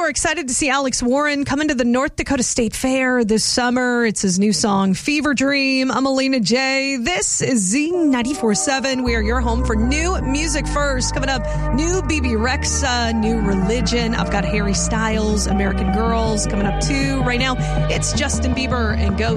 more. Excited to see Alex Warren coming to the North Dakota State Fair this summer. It's his new song, Fever Dream. I'm Alina J. This is Z94.7. We are your home for new music first. Coming up, new BB Rexa, new Religion. I've got Harry Styles, American Girls coming up too. Right now, it's Justin Bieber and Ghost.